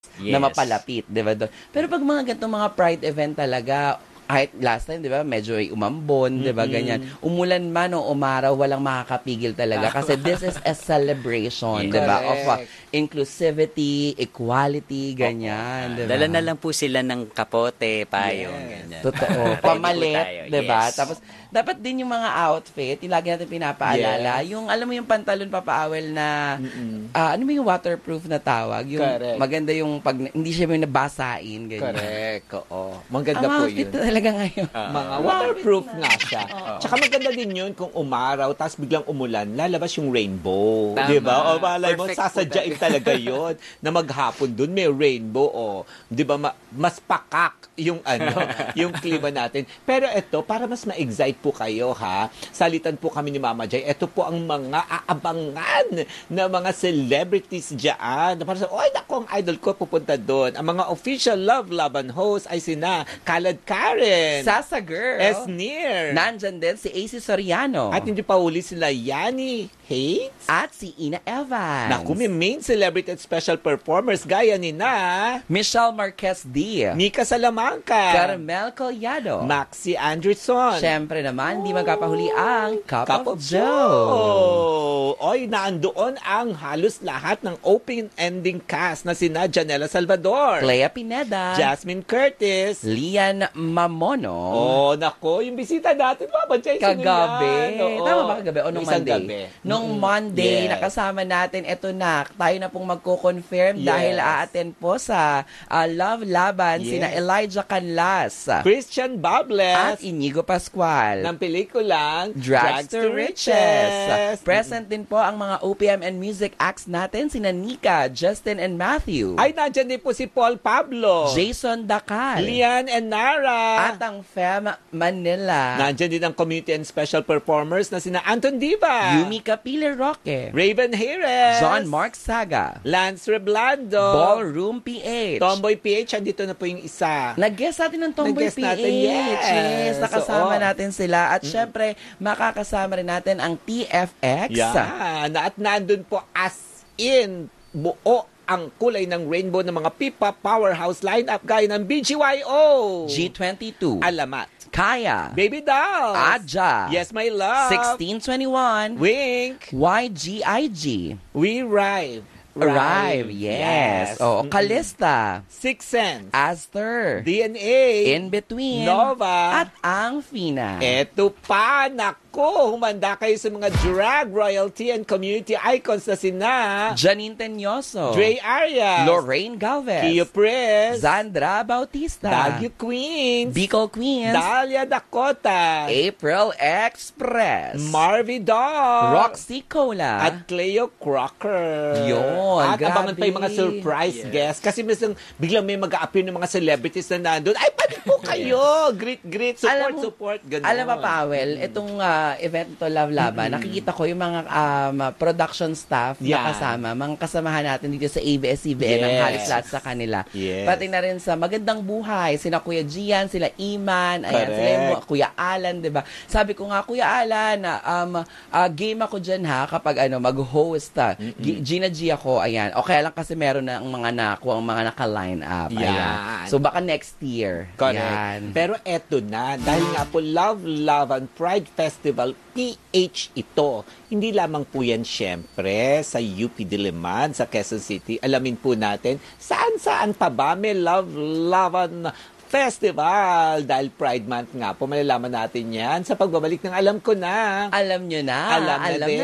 na mapalapit, di ba? Pero pag mga ganitong mga pride event talaga, kahit last time, di ba, medyo ay umambon, di ba, ganyan. Umulan man o umaraw, walang makakapigil talaga. Kasi this is a celebration, di ba, of inclusivity, equality, ganyan, di ba? Dala na lang po sila ng kapote, payong, ganyan. Totoo. Pamalit, di ba? Tapos, dapat din yung mga outfit, yung lagi natin pinapaalala, yung, alam mo yung pantalon papaawel na, ano mo yung waterproof na tawag? Yung maganda yung, pag hindi siya yung nabasain, ganyan. Correct, oo. Maganda po yun. Talaga ngayon. Mga waterproof nga siya. Tsaka maganda din yun kung umaraw, tapos biglang umulan, lalabas yung rainbow. Di ba? O malay mo, sasadyain talaga yun na maghapon dun may rainbow. O, di ba, mas pakak yung yung klima natin. Pero ito, para mas ma-excite po kayo, ha? Salitan po kami ni Mama Jay. Ito po ang mga aabangan na mga celebrities dyan. Para sa, oy, naku, ang idol ko pupunta doon. Ang mga official Love Laban host ay sina Kalad Karen, Sasa Girl, Esnir, nandyan din si AC Soriano, at hindi pa uli sila Yani Hates, at si Ina Evans. Naku, may main celebrity at special performers gaya ni na Michelle Marquez D, Mika Salamanca, Carmel Collado, Maxi Anderson. Siyempre naman, hindi magkapahuli ang Cup of Joe. Oy, naandoon ang halos lahat ng open-ending cast na sina Janela Salvador, Clea Pineda, Jasmine Curtis, Lian Mamono. Oh, nako, yung bisita natin, Mama Jay, kagabi. Tama ba kagabi? O nung Monday? Gabi. Nung Monday, nakasama natin, eto na, tayo na pong magko-confirm dahil aattend po sa Love Laban sina Elijah Canlas, Christian Bables, at Inigo Pascual ng pelikulang Drags to Riches. Present din po ang mga OPM and music acts natin, sina Nika, Justin, and Matthew. Ay, nandyan din po si Paul Pablo, Jason Dacal, Lian and Nara, at ang Fem Manila. Nandyan din ang community and special performers na sina Anton Diva, Yumi Capile Roque, Raven Jerez, John Mark Saga, Lance Reblando, Ballroom PH, Tomboy PH, andito na po yung isa. Nag-guest natin ng Tomboy Nag-guest PH. natin, yes. Nakasama natin sila. At syempre, makakasama rin natin ang TFX. Yan. At nandun po as in buo ang kulay ng rainbow ng mga P-pop powerhouse lineup gaya ng BGYO, G22, Alamat, Kaya, Baby Dolls, Aja, Yes My Love, 1621, Wink, YGIG, We Arrive, yes. Oh, Kalista, Six Sense, Aster, DNA, In Between, Nova, at ang Fina. Eto pa, nako, humanda kayo sa mga drag royalty and community icons na sina Janine Tenyoso, Dre Arias, Lorraine Galvez, Kio Press, Zandra Bautista, Baguio Queens, Bicol Queens, Dalia Dakota, April Express, Marvy Dog, Roxy Cola, at Cleo Crocker. Yun, at grabe. abangan pa yung mga surprise guests. Kasi biglang may mag-a-appear ng mga celebrities na nandun. Ay, pati po kayo! Great, support. Ganun. Alam mo, Powell, itong event to Love Laban, nakikita ko yung mga production staff na kasama, mga kasamahan natin dito sa ABS-CBN, ang halos lahat sa kanila. Pati na rin sa Magandang Buhay, sina Kuya Gian, sila Iman, ayan, sila yung Kuya Alan, diba? Sabi ko nga, Kuya Alan, game ako dyan ha, kapag mag-host. Gina G ako, ayan. O kaya lang kasi meron na ang mga ang mga naka-line up. Ayan. So baka next year. Correct. Yan. Pero eto na, dahil nga po Love Laban Pride Festival PH ito. Hindi lamang po yan syempre sa UP Diliman, sa Quezon City. Alamin po natin saan pa ba may Love Laban Festival. Dahil Pride Month nga po, malalaman natin yan sa pagbabalik ng Alam Ko Na. Alam nyo na. Alam na din.